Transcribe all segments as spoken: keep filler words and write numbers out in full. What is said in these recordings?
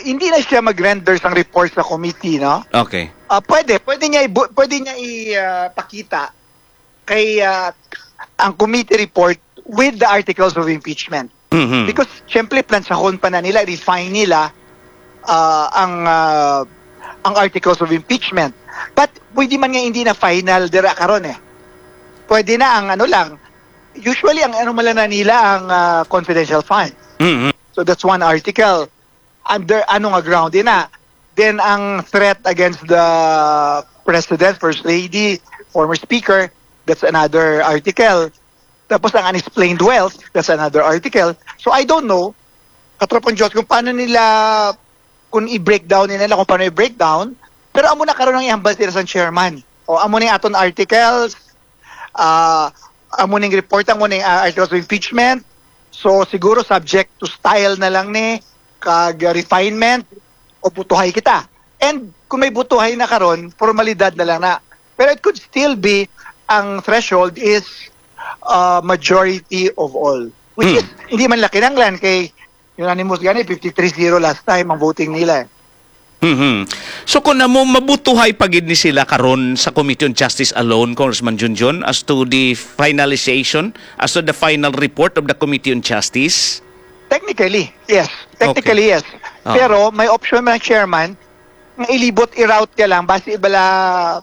hindi na siya mag-render ng report sa committee, no? Okay. Uh, pwede, pwede niya, ibu- pwede niya ipakita kay uh, ang committee report with the articles of impeachment. Mm-hmm. Because, syempre, plansahon pa na nila, refine nila uh, ang uh, ang articles of impeachment. But, pwede man nga hindi na final dira karon eh. Pwede na ang ano lang, usually, ang ano malana nila, ang uh, confidential fund. Mm-hmm. So, that's one article. Under, ano nga ground din na. Then, ang threat against the President, First Lady, former Speaker, that's another article. Tapos, ang unexplained wealth, that's another article. So, I don't know, katropang Diyos, kung paano nila, kung i-breakdown nila, kung paano i-breakdown, pero amo na karoon ng ihambal sila sa chairman. O, amo na aton articles, uh, amo na report, amo na uh, articles of impeachment. So, siguro, subject to style na lang ni, kag refinement o butuhay kita. And kung may butuhay na karon, formalidad na lang na. Pero it could still be, ang threshold is uh, majority of all. Which hmm. is, hindi man laki ng lan kay unanimous gani, fifty-three zero last time ang voting nila. Mm-hmm. So kung na mo mabutuhay pagid ni sila karon sa Committee on Justice alone, Congressman Junjun, as to the finalization, as to the final report of the Committee on Justice? Technically, yes. Technically, okay. yes. Oh. Pero may option man ng chairman ng ilibot, i-route ka lang base ibala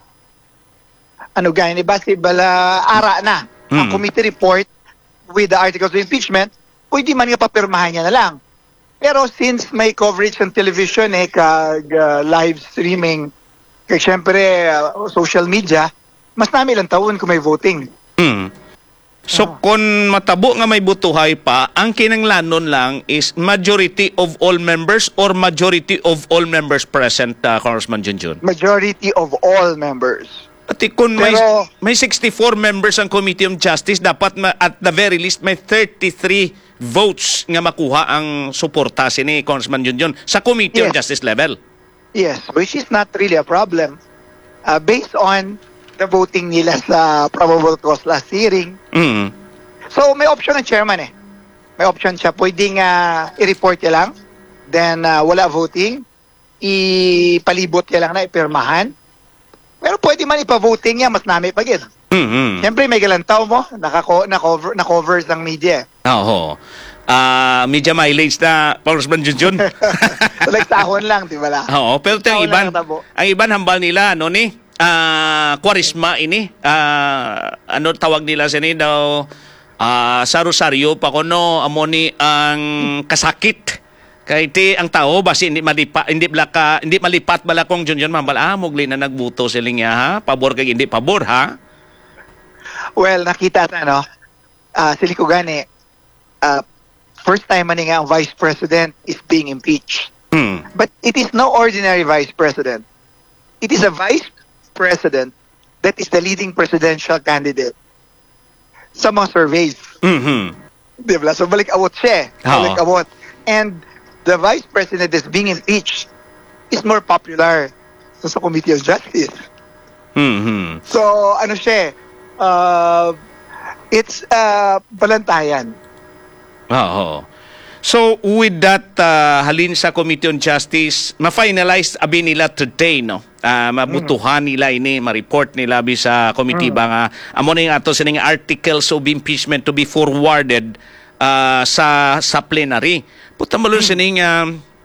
ano ganyan, base ibala ara na mm. ang committee report with the articles of impeachment, pwede man nga papirmahan niya na lang. Pero since may coverage ng television eh, kag uh, live streaming, kag syempre uh, social media, mas namin ilang taon kung may voting. Mm. So, oh. kung matabo nga may butuhay pa, ang kinanglanon lang is majority of all members or majority of all members present, uh, Congressman Junjun? Majority of all members. At kung may, Pero, may sixty-four members ang Committee on Justice, dapat ma, at the very least may thirty-three votes nga makuha ang suporta ni Congressman Junjun sa Committee yes. on Justice level. Yes, which is not really a problem. Uh, based on the voting nila sa probable cause last hearing. Mm. So, may option ng chairman eh. May option siya. Pwedeng uh, i-report niya lang. Then, uh, wala voting. Ipalibot niya lang na ipirmahan. Pero pwede man ipa-voting niya, mas nami pagid. Mm-hmm. Siyempre, may galantaw mo. Nakako, na-cover, na-covers ng media. Oo. Uh, media mileage na Congressman Junjun. So, like sahon lang, di ba la? Oo. Pero ang iban, ang iban hambal nila, ano ni? Uh, Kwarisma ini uh, ano tawag nila sa ni daw uh, sa Rosario pa kuno amo ni ang kasakit kay ti ang tao basi hindi malipa hindi blaka hindi malipat bala kong Junjun mambal ah mugli na nagbuto sila nga ha pabor kay hindi pabor ha. Well, nakita ta no uh, sili ko gani uh, first time man nga ang vice president is being impeached. Hmm. But it is no ordinary vice president. It is a vice president that is the leading presidential candidate sa mga surveys. Mm-hmm. Diba? So balik awot siya. Balik awot. And the vice president that's being impeached is more popular sa, sa Committee on Justice. Mm-hmm. So ano siya, uh, it's uh, balantayan. Oo. So with that uh, halin sa Committee on Justice, ma-finalize abi nila today no. Uh, mabutuhan nila ini, ma-report nila bi sa committee mm. ba nga amo na yung ato sining articles of impeachment to be forwarded uh, sa sa plenary. Puta malun mm. sining uh,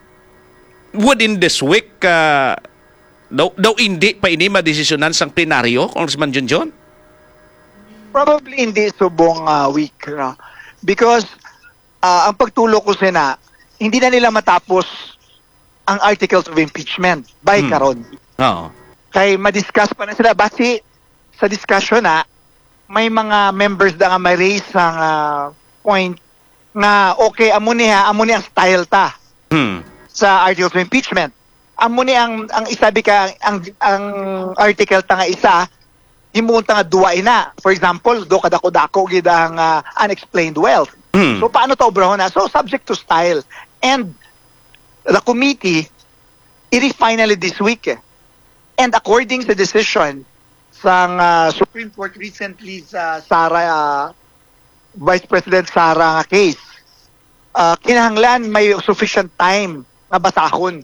within this week uh, daw, daw hindi pa ini madesisyonan sang plenaryo, Congressman Junjun? Probably hindi subong uh, week no? Because uh, ang pagtulo ko sina hindi na nila matapos ang articles of impeachment by hmm. karon. Oo. Kay ma-discuss pa na sila basi sa discussion na may mga members da nga may raise ang uh, point na okay amo ni ha amo ni ang style ta hmm. sa articles of impeachment. Amo ni ang ang isabi ka ang ang article ta nga isa himuon ta nga duwa ina. For example, do kadako-dako gid ang uh, unexplained wealth. Hmm. So paano to obrahon na? So subject to style. And the committee i-finally this week eh. And according sa decision sa uh, Supreme Court recently sa Sara uh, Vice President Sara nga case, uh, kinahanglan may sufficient time na basahon